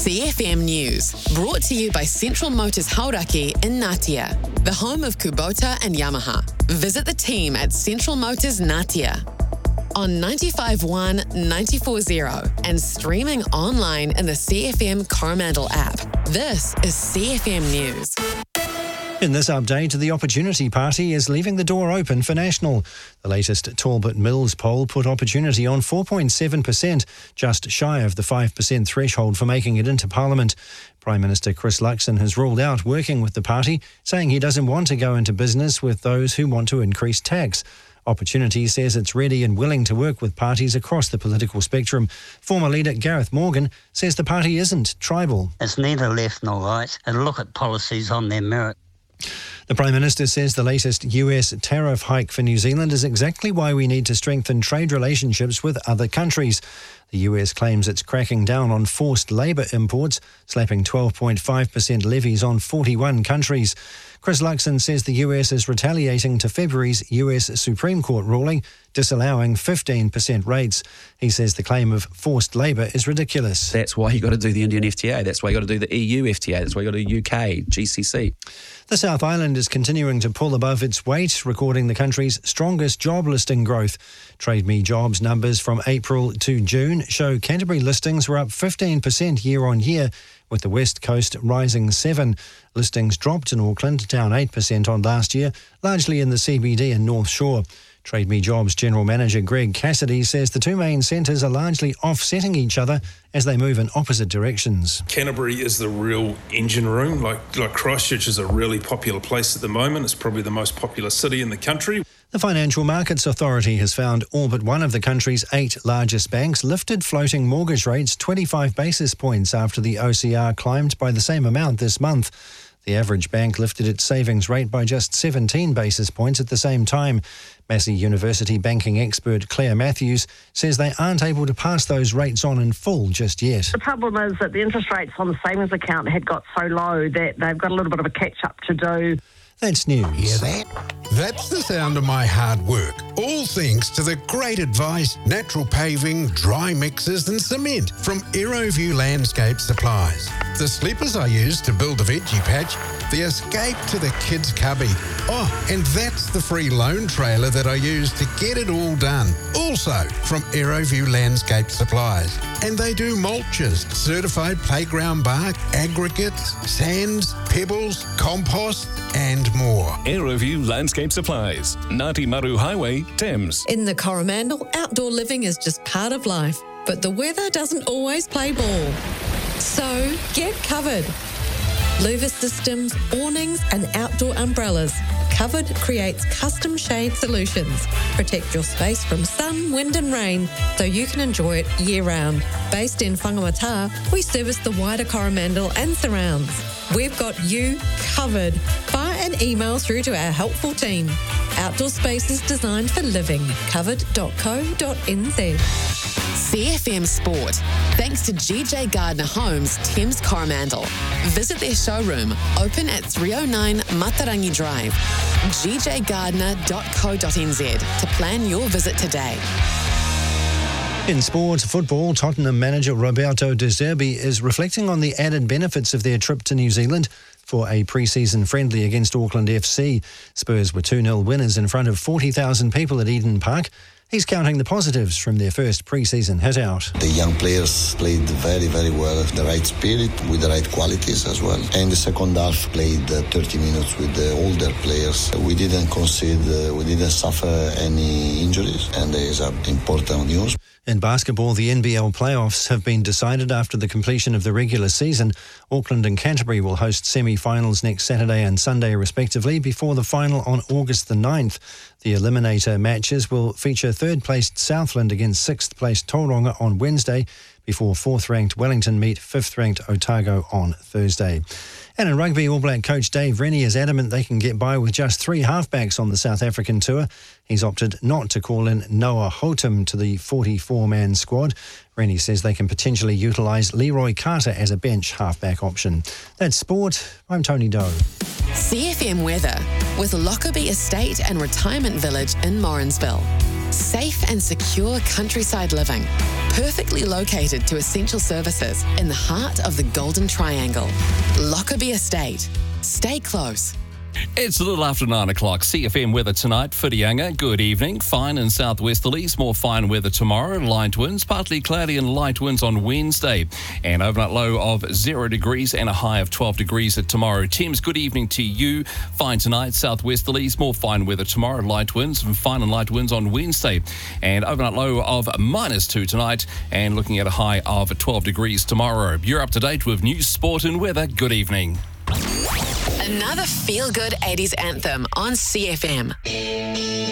CFM News, brought to you by Central Motors Hauraki in Ngatea, the home of Kubota and Yamaha. Visit the team at Central Motors Ngatea on 95.1, 94.0 and streaming online in the CFM Coromandel app. This is CFM News. In this update, the Opportunity Party is leaving the door open for National. The latest Talbot Mills poll put Opportunity on 4.7%, just shy of the 5% threshold for making it into Parliament. Prime Minister Chris Luxon has ruled out working with the party, saying he doesn't want to go into business with those who want to increase tax. Opportunity says it's ready and willing to work with parties across the political spectrum. Former leader Gareth Morgan says the party isn't tribal. It's neither left nor right. It'll look at policies on their merit. The Prime Minister says the latest US tariff hike for New Zealand is exactly why we need to strengthen trade relationships with other countries. The US claims it's cracking down on forced labour imports, slapping 12.5% levies on 41 countries. Chris Luxon says the US is retaliating to February's US Supreme Court ruling, disallowing 15% rates. He says the claim of forced labour is ridiculous. That's why you got to do the Indian FTA. That's why you got to do the EU FTA. That's why you got to do UK, GCC. The South Island is continuing to pull above its weight, recording the country's strongest job listing growth. Trade Me jobs numbers from April to June show Canterbury listings were up 15% year on year, with the West Coast rising 7%. Listings dropped in Auckland, down 8% on last year, largely in the CBD and North Shore. Trade Me Jobs General Manager Greg Cassidy says the two main centres are largely offsetting each other as they move in opposite directions. Canterbury is the real engine room. Like Christchurch is a really popular place at the moment. It's probably the most popular city in the country. The Financial Markets Authority has found all but one of the country's 8 largest banks lifted floating mortgage rates 25 basis points after the OCR climbed by the same amount this month. The average bank lifted its savings rate by just 17 basis points at the same time. Massey University banking expert Claire Matthews says they aren't able to pass those rates on in full just yet. The problem is that the interest rates on the savings account had got so low that they've got a little bit of a catch-up to do. That's news. Hear that? That's the sound of my hard work. All thanks to the great advice, natural paving, dry mixes and cement from Aeroview Landscape Supplies. The sleepers I use to build the veggie patch, the escape to the kids' cubby. Oh, and that's the free loan trailer that I use to get it all done. Also from Aeroview Landscape Supplies. And they do mulches, certified playground bark, aggregates, sands, pebbles, compost and more. Aeroview Landscape Supplies, Ngāti Maru Highway, Thames. In the Coromandel, outdoor living is just part of life, but the weather doesn't always play ball. So get covered. Louver systems, awnings and outdoor umbrellas. Covered creates custom shade solutions. Protect your space from sun, wind and rain so you can enjoy it year-round. Based in Whangamata, we service the wider Coromandel and surrounds. We've got you covered. Fire an email through to our helpful team. Outdoor spaces designed for living. Covered.co.nz. CFM Sport, thanks to GJ Gardner Homes, Thames Coromandel. Visit their showroom, open at 309 Matarangi Drive, gjgardner.co.nz to plan your visit today. In sport football, Tottenham manager Roberto De Zerbi is reflecting on the added benefits of their trip to New Zealand for a pre-season friendly against Auckland FC. Spurs were 2-0 winners in front of 40,000 people at Eden Park. He's counting the positives from their first pre-season hit out. The young players played very, very well, the right spirit with the right qualities as well. And the second half played 30 minutes with the older players. We didn't concede, we didn't suffer any injuries, and there is important news. In basketball, the NBL playoffs have been decided after the completion of the regular season. Auckland and Canterbury will host semi-finals next Saturday and Sunday respectively before the final on August the 9th. The eliminator matches will feature third-placed Southland against sixth-placed Tauranga on Wednesday before fourth-ranked Wellington meet fifth-ranked Otago on Thursday. And in rugby, All Black coach Dave Rennie is adamant they can get by with just 3 halfbacks on the South African tour. He's opted not to call in Noah Houghton to the 44-man squad. Rennie says they can potentially utilise Leroy Carter as a bench halfback option. That's sport. I'm Tony Doe. CFM weather with Lockerbie Estate and Retirement Village in Morrinsville. Safe and secure countryside living. Perfectly located to essential services in the heart of the Golden Triangle. Lockerbie Estate. Stay close. It's a little after 9 o'clock. CFM weather tonight. Whitianga, good evening. Fine and southwesterlies. More fine weather tomorrow. Light winds, partly cloudy and light winds on Wednesday. An overnight low of 0 degrees and a high of 12 degrees tomorrow. Thames, good evening to you. Fine tonight. Southwesterlies. More fine weather tomorrow. Light winds and fine and light winds on Wednesday. And overnight low of -2 tonight. And looking at a high of 12 degrees tomorrow. You're up to date with news, sport and weather. Good evening. Another feel-good 80s anthem on CFM.